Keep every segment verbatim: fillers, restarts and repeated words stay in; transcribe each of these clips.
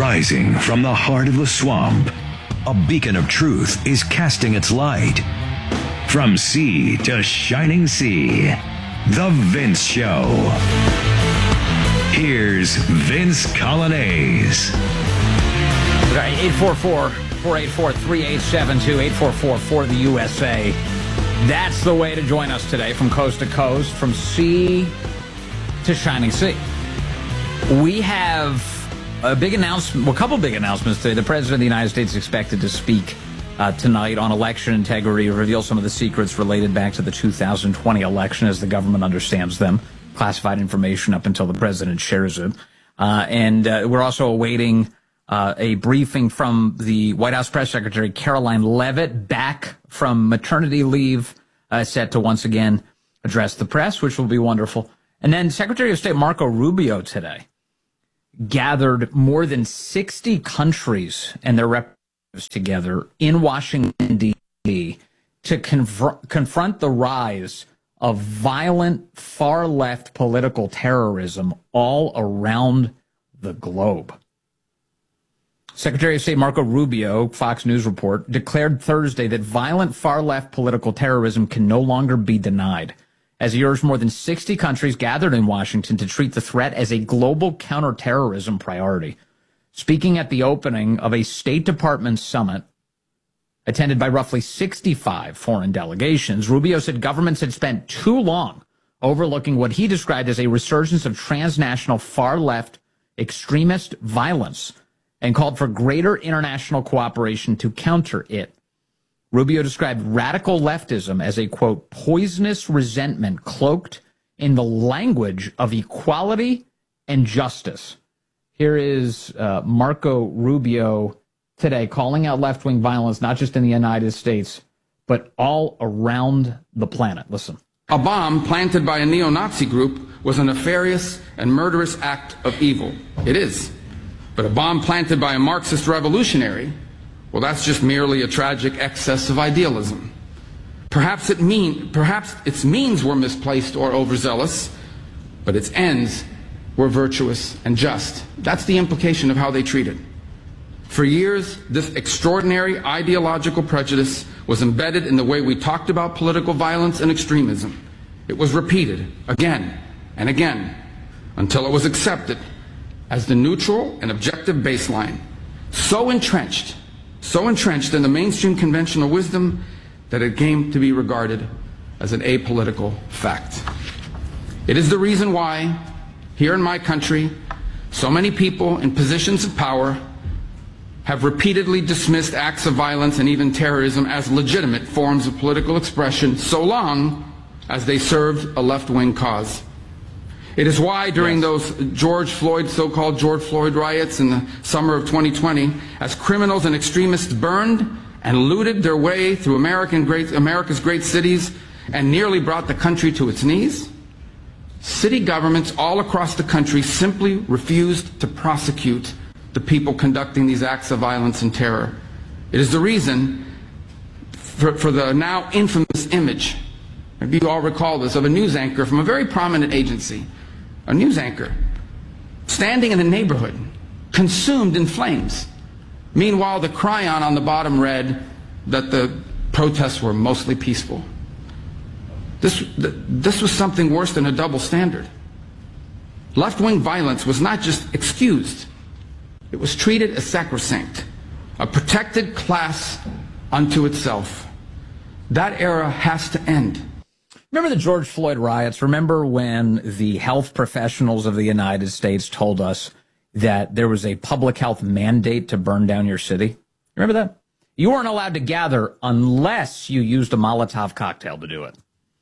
Rising from the heart of the swamp, a beacon of truth is casting its light. From sea to shining sea, The Vince Show. Here's Vince Coglianese. All right, eight four four, four eight four, three eight seven two, eight four four for the U S A. That's the way to join us today, from coast to coast, from sea to shining sea. We have a big announcement, well, a couple big announcements today. The President of the United States is expected to speak uh, tonight on election integrity, reveal some of the secrets related back to the two thousand twenty election as the government understands them, classified information up until the President shares it. Uh, and uh, we're also awaiting uh, a briefing from the White House Press Secretary Caroline Leavitt, back from maternity leave, uh, set to once again address the press, which will be wonderful. And then Secretary of State Marco Rubio today gathered more than sixty countries and their representatives together in Washington, D C to conf- confront the rise of violent far-left political terrorism all around the globe. Secretary of State Marco Rubio, Fox News report, declared Thursday that violent far-left political terrorism can no longer be denied, as he urged more than sixty countries gathered in Washington to treat the threat as a global counterterrorism priority. Speaking at the opening of a State Department summit attended by roughly sixty-five foreign delegations, Rubio said governments had spent too long overlooking what he described as a resurgence of transnational far-left extremist violence and called for greater international cooperation to counter it. Rubio described radical leftism as a, quote, poisonous resentment cloaked in the language of equality and justice. Here is uh, Marco Rubio today calling out left-wing violence, not just in the United States, but all around the planet. Listen. A bomb planted by a neo-Nazi group was a nefarious and murderous act of evil. It is. But a bomb planted by a Marxist revolutionary, well, that's just merely a tragic excess of idealism. Perhaps it mean, perhaps its means were misplaced or overzealous, but its ends were virtuous and just. That's the implication of how they treat it. For years, this extraordinary ideological prejudice was embedded in the way we talked about political violence and extremism. It was repeated again and again until it was accepted as the neutral and objective baseline, so entrenched So entrenched in the mainstream conventional wisdom that it came to be regarded as an apolitical fact. It is the reason why, here in my country, so many people in positions of power have repeatedly dismissed acts of violence and even terrorism as legitimate forms of political expression, so long as they served a left-wing cause. It is why during yes. those George Floyd, so-called George Floyd riots in the summer of twenty twenty, as criminals and extremists burned and looted their way through American great, America's great cities and nearly brought the country to its knees, city governments all across the country simply refused to prosecute the people conducting these acts of violence and terror. It is the reason for, for the now infamous image, maybe you all recall this, of a news anchor from a very prominent agency, a news anchor, standing in a neighborhood, consumed in flames. Meanwhile, the chyron on the bottom read that the protests were mostly peaceful. This, this was something worse than a double standard. Left-wing violence was not just excused, it was treated as sacrosanct, a protected class unto itself. That era has to end. Remember the George Floyd riots? Remember when the health professionals of the United States told us that there was a public health mandate to burn down your city? Remember that? You weren't allowed to gather unless you used a Molotov cocktail to do it.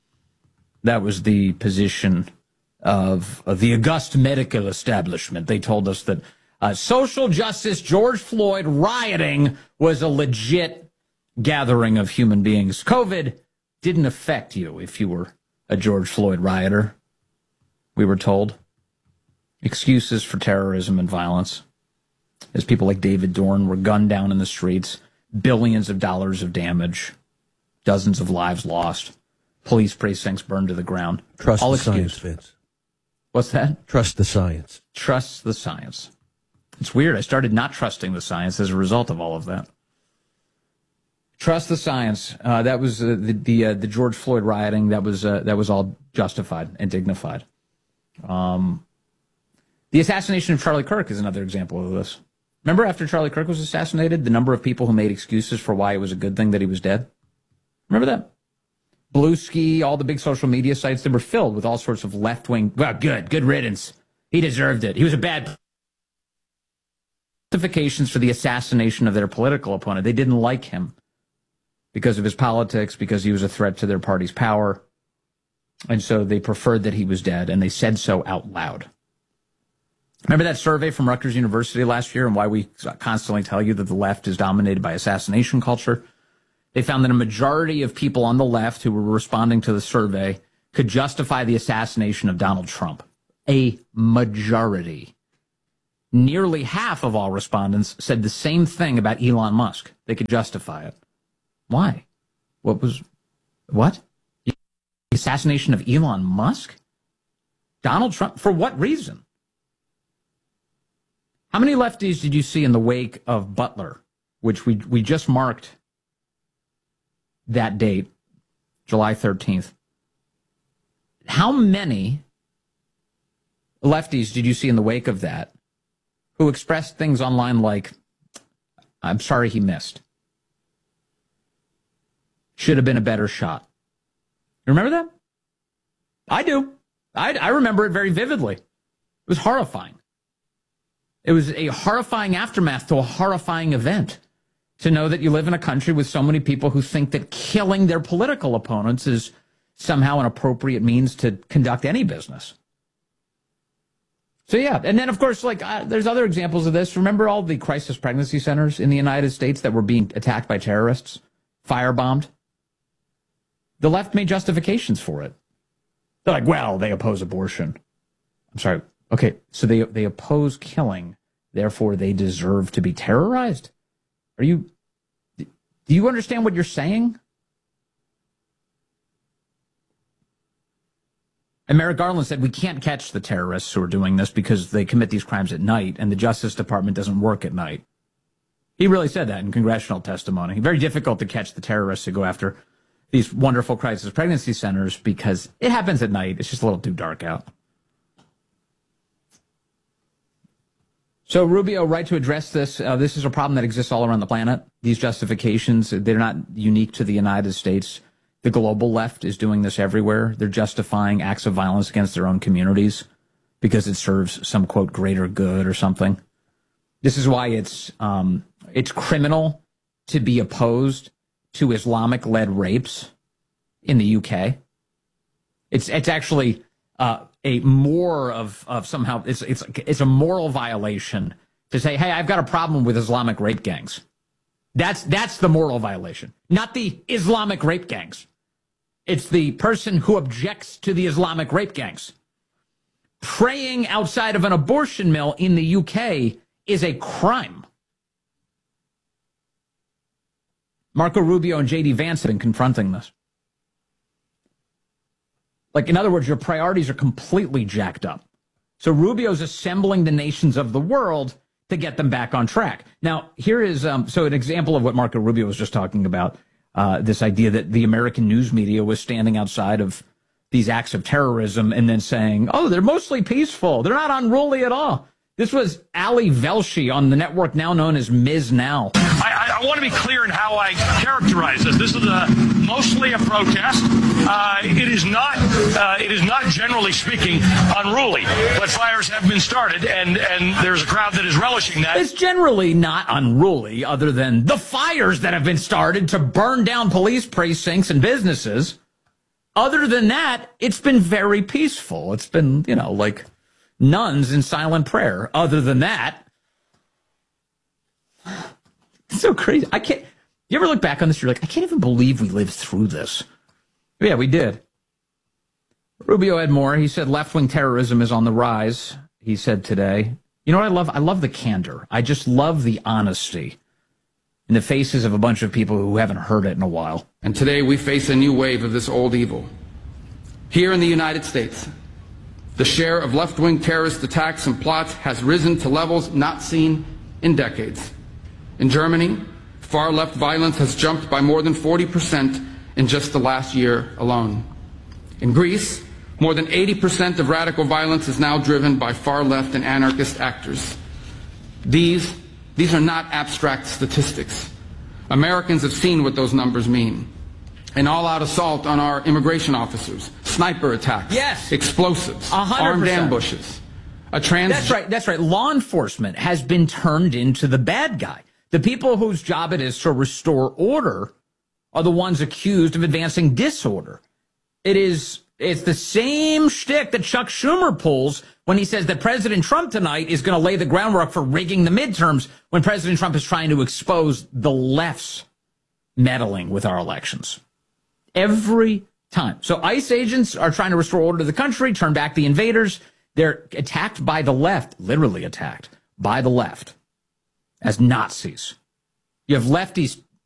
That was the position of, of the august medical establishment. They told us that uh, social justice George Floyd rioting was a legit gathering of human beings. COVID didn't affect you if you were a George Floyd rioter, we were told. Excuses for terrorism and violence, as people like David Dorn were gunned down in the streets, billions of dollars of damage, dozens of lives lost, police precincts burned to the ground. Trust All the excused. science, Vince. What's that? Trust the science. Trust the science. It's weird. I started not trusting the science as a result of all of that. Trust the science. Uh, that was uh, the the, uh, the George Floyd rioting. That was uh, that was all justified and dignified. Um, the assassination of Charlie Kirk is another example of this. Remember, after Charlie Kirk was assassinated, the number of people who made excuses for why it was a good thing that he was dead. Remember that? Blue Ski, all the big social media sites, they were filled with all sorts of left-wing. Well, good, good riddance. He deserved it. He was a bad. Justifications for the assassination of their political opponent. They didn't like him because of his politics, because he was a threat to their party's power. And so they preferred that he was dead, and they said so out loud. Remember that survey from Rutgers University last year and why we constantly tell you that the left is dominated by assassination culture? They found that a majority of people on the left who were responding to the survey could justify the assassination of Donald Trump. A majority. Nearly half of all respondents said the same thing about Elon Musk. They could justify it. Why? What was, what? The assassination of Elon Musk? Donald Trump? For what reason? How many lefties did you see in the wake of Butler, which we we just marked that date, July thirteenth? How many lefties did you see in the wake of that who expressed things online like, I'm sorry he missed. Should have been a better shot. You remember that? I do. I, I remember it very vividly. It was horrifying. It was a horrifying aftermath to a horrifying event to know that you live in a country with so many people who think that killing their political opponents is somehow an appropriate means to conduct any business. So, yeah. And then, of course, like uh, there's other examples of this. Remember all the crisis pregnancy centers in the United States that were being attacked by terrorists, firebombed? The left made justifications for it. They're like, well, they oppose abortion. I'm sorry. Okay, so they they oppose killing, therefore they deserve to be terrorized? Are you, do you understand what you're saying? And Merrick Garland said, we can't catch the terrorists who are doing this because they commit these crimes at night and the Justice Department doesn't work at night. He really said that in congressional testimony. Very difficult to catch the terrorists who go after these wonderful crisis pregnancy centers because it happens at night. It's just a little too dark out. So Rubio, right to address this. Uh, this is a problem that exists all around the planet. These justifications, they're not unique to the United States. The global left is doing this everywhere. They're justifying acts of violence against their own communities because it serves some, quote, greater good or something. This is why it's um, it's criminal to be opposed to Islamic-led rapes in the U K. It's it's actually uh, a more of, of somehow, it's, it's, it's a moral violation to say, hey, I've got a problem with Islamic rape gangs. That's, that's the moral violation, not the Islamic rape gangs. It's the person who objects to the Islamic rape gangs. Praying outside of an abortion mill in the U K is a crime. Marco Rubio and J D Vance have been confronting this. Like, in other words, your priorities are completely jacked up. So Rubio's assembling the nations of the world to get them back on track. Now, here is, um, so an example of what Marco Rubio was just talking about, uh, this idea that the American news media was standing outside of these acts of terrorism and then saying, oh, they're mostly peaceful. They're not unruly at all. This was Ali Velshi on the network now known as Miz Now. I, I want to be clear in how I characterize this. This is a, mostly a protest. Uh, it is not, uh, it is not generally speaking unruly, but fires have been started, and, and there's a crowd that is relishing that. It's generally not unruly, other than the fires that have been started to burn down police precincts and businesses. Other than that, it's been very peaceful. It's been, you know, like nuns in silent prayer. Other than that, it's so crazy. I can't. You ever look back on this? You're like, I can't even believe we lived through this. Yeah, we did. Rubio had more. He said left-wing terrorism is on the rise. He said today. You know what I love? I love the candor. I just love the honesty in the faces of a bunch of people who haven't heard it in a while. And today we face a new wave of this old evil. Here in the United States, The share of left-wing terrorist attacks and plots has risen to levels not seen in decades. In Germany, far-left violence has jumped by more than forty percent in just the last year alone. In Greece, more than eighty percent of radical violence is now driven by far-left and anarchist actors. These, these are not abstract statistics. Americans have seen what those numbers mean. An all-out assault on our immigration officers, sniper attacks, yes, explosives, one hundred percent. Armed ambushes. A trans- that's right, that's right. Law enforcement has been turned into the bad guy. The people whose job it is to restore order are the ones accused of advancing disorder. It is, it's the same shtick that Chuck Schumer pulls when he says that President Trump tonight is going to lay the groundwork for rigging the midterms when President Trump is trying to expose the left's meddling with our elections. Every time. So ICE agents are trying to restore order to the country, turn back the invaders. They're attacked by the left, literally attacked by the left as Nazis. You have lefties